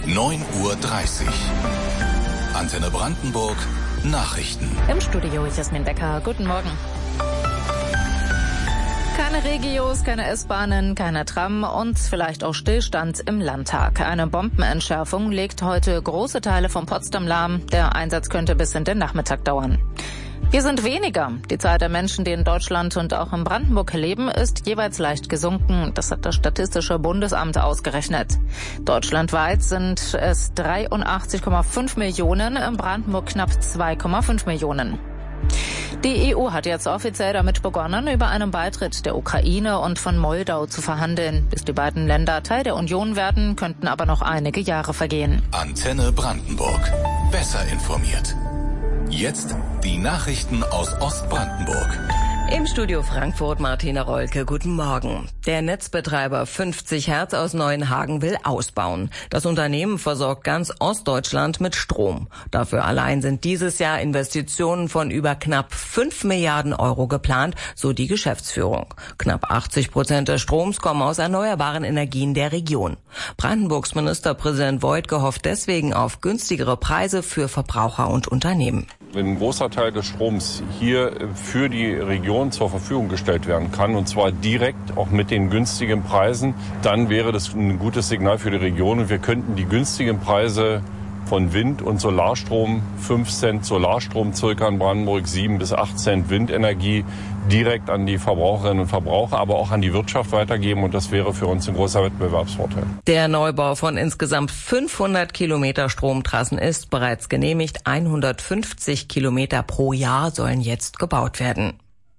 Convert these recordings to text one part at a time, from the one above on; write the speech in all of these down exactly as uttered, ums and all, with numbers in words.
neun Uhr dreißig. Antenne Brandenburg, Nachrichten. Im Studio Jasmin Becker. Guten Morgen. Keine Regios, keine S-Bahnen, keine Tram und vielleicht auch Stillstand im Landtag. Eine Bombenentschärfung legt heute große Teile von Potsdam lahm. Der Einsatz könnte bis in den Nachmittag dauern. Wir sind weniger. Die Zahl der Menschen, die in Deutschland und auch in Brandenburg leben, ist jeweils leicht gesunken. Das hat das Statistische Bundesamt ausgerechnet. Deutschlandweit sind es dreiundachtzig Komma fünf Millionen, in Brandenburg knapp zwei Komma fünf Millionen. Die E U hat jetzt offiziell damit begonnen, über einen Beitritt der Ukraine und von Moldau zu verhandeln. Bis die beiden Länder Teil der Union werden, könnten aber noch einige Jahre vergehen. Antenne Brandenburg. Besser informiert. Jetzt die Nachrichten aus Ostbrandenburg. Im Studio Frankfurt Martina Rolke, guten Morgen. Der Netzbetreiber fünfzig Hertz aus Neuenhagen will ausbauen. Das Unternehmen versorgt ganz Ostdeutschland mit Strom. Dafür allein sind dieses Jahr Investitionen von über knapp fünf Milliarden Euro geplant, so die Geschäftsführung. Knapp achtzig Prozent des Stroms kommen aus erneuerbaren Energien der Region. Brandenburgs Ministerpräsident Woidke hofft deswegen auf günstigere Preise für Verbraucher und Unternehmen. Wenn ein großer Teil des Stroms hier für die Region zur Verfügung gestellt werden kann, und zwar direkt auch mit den günstigen Preisen, dann wäre das ein gutes Signal für die Region und wir könnten die günstigen Preise von Wind- und Solarstrom, fünf Cent Solarstrom circa in Brandenburg, sieben bis acht Cent Windenergie, direkt an die Verbraucherinnen und Verbraucher, aber auch an die Wirtschaft weitergeben und das wäre für uns ein großer Wettbewerbsvorteil. Der Neubau von insgesamt fünfhundert Kilometer Stromtrassen ist bereits genehmigt. hundertfünfzig Kilometer pro Jahr sollen jetzt gebaut werden.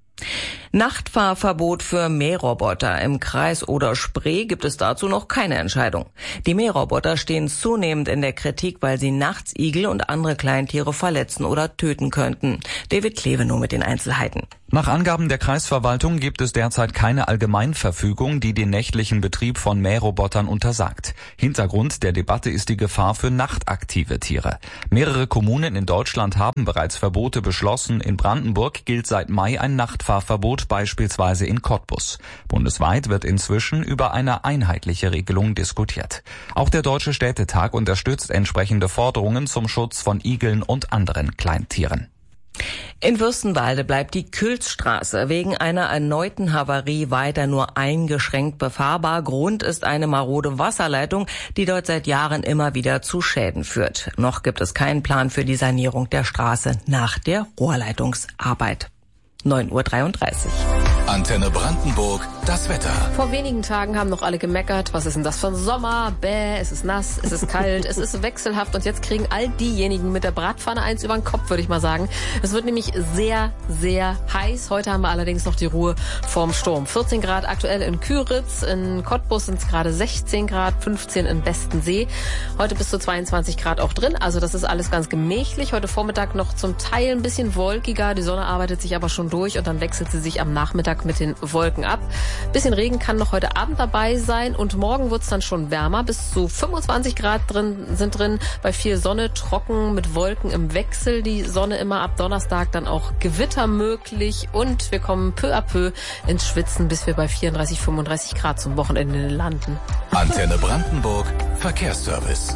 Nachtfahrverbot für Mähroboter. Im Kreis Oder-Spree gibt es dazu noch keine Entscheidung. Die Mähroboter stehen zunehmend in der Kritik, weil sie nachts Igel und andere Kleintiere verletzen oder töten könnten. David Klevenow mit den Einzelheiten. Nach Angaben der Kreisverwaltung gibt es derzeit keine Allgemeinverfügung, die den nächtlichen Betrieb von Mährobotern untersagt. Hintergrund der Debatte ist die Gefahr für nachtaktive Tiere. Mehrere Kommunen in Deutschland haben bereits Verbote beschlossen. In Brandenburg gilt seit Mai ein Nachtfahrverbot, beispielsweise in Cottbus. Bundesweit wird inzwischen über eine einheitliche Regelung diskutiert. Auch der Deutsche Städtetag unterstützt entsprechende Forderungen zum Schutz von Igeln und anderen Kleintieren. In Fürstenwalde bleibt die Külzstraße wegen einer erneuten Havarie weiter nur eingeschränkt befahrbar. Grund ist eine marode Wasserleitung, die dort seit Jahren immer wieder zu Schäden führt. Noch gibt es keinen Plan für die Sanierung der Straße nach der Rohrleitungsarbeit. neun Uhr dreiunddreißig. Antenne Brandenburg, das Wetter. Vor wenigen Tagen haben noch alle gemeckert, was ist denn das für ein Sommer? Bäh, es ist nass, es ist kalt, es ist wechselhaft und jetzt kriegen all diejenigen mit der Bratpfanne eins über den Kopf, würde ich mal sagen. Es wird nämlich sehr, sehr heiß. Heute haben wir allerdings noch die Ruhe vorm Sturm. vierzehn Grad aktuell in Küritz, in Cottbus sind es gerade sechzehn Grad, fünfzehn in Bestensee. Heute bis zu zweiundzwanzig Grad auch drin, also das ist alles ganz gemächlich. Heute Vormittag noch zum Teil ein bisschen wolkiger, die Sonne arbeitet sich aber schon durch und dann wechselt sie sich am Nachmittag mit den Wolken ab. Bisschen Regen kann noch heute Abend dabei sein und morgen wird's dann schon wärmer. Bis zu fünfundzwanzig Grad drin sind drin, bei viel Sonne, trocken mit Wolken im Wechsel. Die Sonne immer ab Donnerstag dann auch Gewitter möglich und wir kommen peu à peu ins Schwitzen, bis wir bei vierunddreißig, fünfunddreißig Grad zum Wochenende landen. Antenne Brandenburg, Verkehrsservice.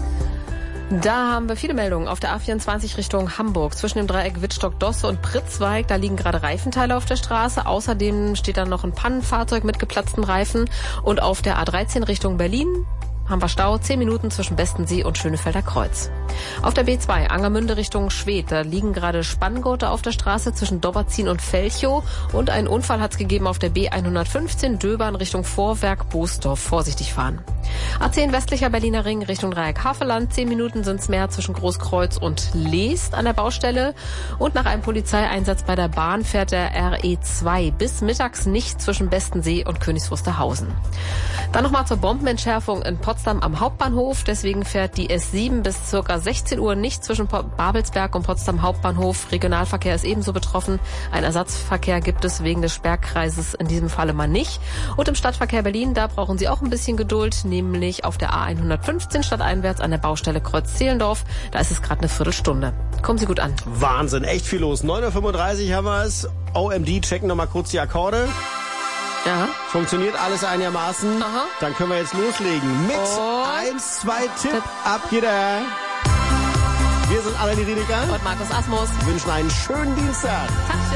Da haben wir viele Meldungen auf der A vierundzwanzig Richtung Hamburg. Zwischen dem Dreieck Wittstock-Dosse und Pritzwalk, da liegen gerade Reifenteile auf der Straße. Außerdem steht da noch ein Pannenfahrzeug mit geplatzten Reifen. Und auf der A dreizehn Richtung Berlin haben wir Stau, zehn Minuten zwischen Bestensee und Schönefelder Kreuz. Auf der B zwei, Angermünde Richtung Schwedt, da liegen gerade Spanngurte auf der Straße zwischen Dobberzin und Velchow. Und einen Unfall hat es gegeben auf der B hundertfünfzehn, Döbern Richtung Vorwerk, Boosdorf. Vorsichtig fahren. A zehn westlicher Berliner Ring Richtung Dreieck Havelland, zehn Minuten sind's mehr zwischen Großkreuz und Leest an der Baustelle. Und nach einem Polizeieinsatz bei der Bahn fährt der R E zwei bis mittags nicht zwischen Bestensee und Königs Wusterhausen. Dann nochmal zur Bombenentschärfung in Potsdam am Hauptbahnhof. Deswegen fährt die S sieben bis ca. sechzehn Uhr nicht zwischen Babelsberg und Potsdam Hauptbahnhof. Regionalverkehr ist ebenso betroffen. Ein Ersatzverkehr gibt es wegen des Sperrkreises in diesem Falle mal nicht. Und im Stadtverkehr Berlin, da brauchen Sie auch ein bisschen Geduld, nämlich auf der A hundertfünfzehn stadteinwärts an der Baustelle Kreuz-Zehlendorf. Da ist es gerade eine Viertelstunde. Kommen Sie gut an. Wahnsinn, echt viel los. neun Uhr fünfunddreißig haben wir es. O M D checken nochmal kurz die Akkorde. Ja. Funktioniert alles einigermaßen? Aha. Dann können wir jetzt loslegen mit eins, zwei Tipp. Tipp. Ab geht er. Wir sind Alan Riedecker und Markus Asmus. Wünschen einen schönen Dienstag. Tag.